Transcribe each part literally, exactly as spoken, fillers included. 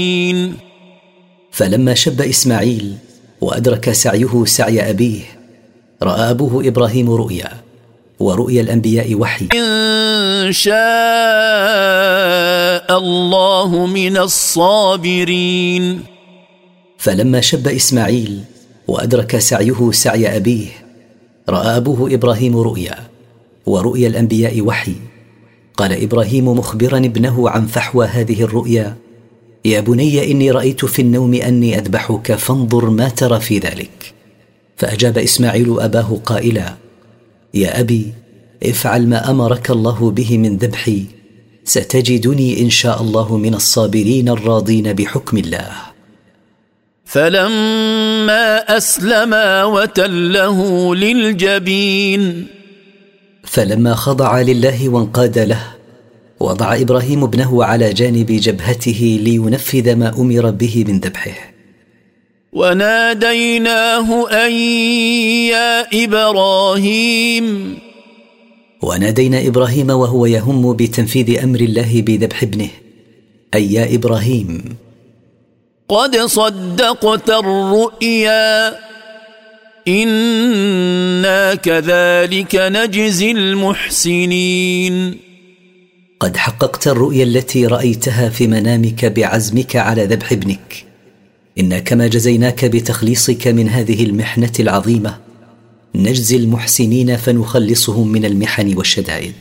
فلما شب إسماعيل وأدرك سعيه سعي أبيه رأى أبوه إبراهيم رؤيا، ورؤيا الأنبياء وحي. إن شاء الله من الصابرين. فلما شب إسماعيل وأدرك سعيه سعي أبيه رأى أبوه إبراهيم رؤيا، ورؤيا الأنبياء وحي. قال إبراهيم مخبرا ابنه عن فحوى هذه الرؤيا: يا بني إني رأيت في النوم أني أذبحك فانظر ما ترى في ذلك. فأجاب إسماعيل أباه قائلا: يا أبي افعل ما أمرك الله به من ذبحي، ستجدني إن شاء الله من الصابرين الراضين بحكم الله. فلما أسلما وتله للجبين. فلما خضع لله وانقاد له وضع إبراهيم ابنه على جانب جبهته لينفذ ما أمر به من ذبحه. وناديناه أن يا إبراهيم. ونادينا إبراهيم وهو يهم بتنفيذ أمر الله بذبح ابنه: أي يا إبراهيم قد صدقت الرؤيا إنا كذلك نجزي المحسنين. قد حققت الرؤيا التي رأيتها في منامك بعزمك على ذبح ابنك، إنا كما جزيناك بتخليصك من هذه المحنة العظيمة نجزي المحسنين فنخلصهم من المحن والشدائد.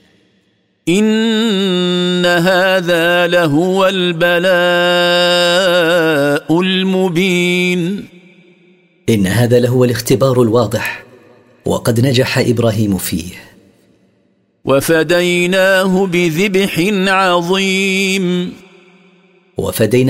إن هذا لهو البلاء المبين. إن هذا لهو الاختبار الواضح، وقد نجح إبراهيم فيه. وفديناه بذبح عظيم. وفدينا